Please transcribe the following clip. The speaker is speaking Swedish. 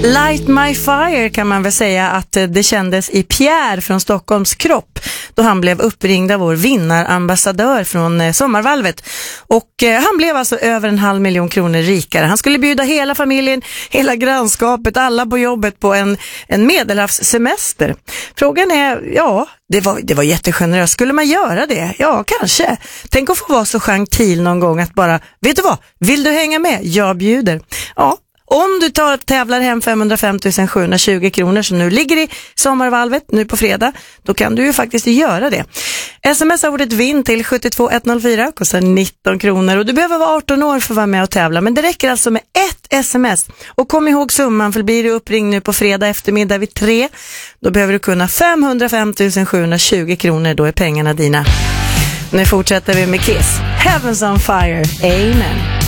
Light My Fire kan man väl säga att det kändes i Pierre från Stockholms kropp då han blev uppringd av vår vinnarambassadör från Sommarvalvet. Och han blev alltså över 500 000 kronor rikare. Han skulle bjuda hela familjen, hela grannskapet, alla på jobbet på en medelhavssemester. Frågan är, ja, det var jättegeneröst. Skulle man göra det? Ja, kanske. Tänk att få vara så gentil någon gång att bara, vet du vad? Vill du hänga med? Jag bjuder. Ja. Om du tävlar hem 505 720 kronor som nu ligger i Sommarvalvet nu på fredag, då kan du ju faktiskt göra det. SMS har ordet vinn till 72104, kostar 19 kronor och du behöver vara 18 år för att vara med och tävla. Men det räcker alltså med ett SMS. Och kom ihåg summan, för blir du uppringd nu på fredag eftermiddag vid 3, då behöver du kunna 505 720 kronor, då är pengarna dina. Nu fortsätter vi med Kiss. Heaven's on Fire. Amen.